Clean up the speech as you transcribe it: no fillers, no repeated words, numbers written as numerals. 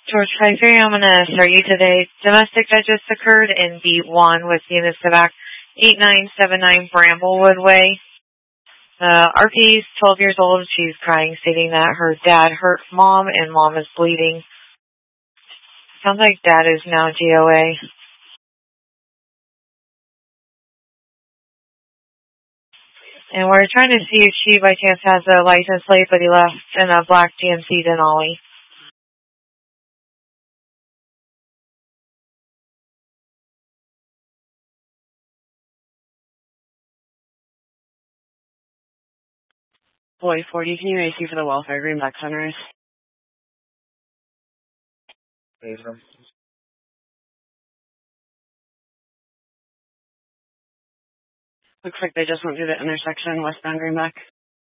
George 53, I'm going to start you today. Domestic that just occurred in B1 with units to back 8979 Bramblewood Way. RP is 12 years old. She's crying, stating that her dad hurt mom and mom is bleeding. Sounds like dad is now GOA. And we're trying to see if she by chance has a license plate, but he left in a black GMC Denali. Boy 40, can you AC for the welfare Greenback Sunrise? Looks like they just went through the intersection westbound Greenback.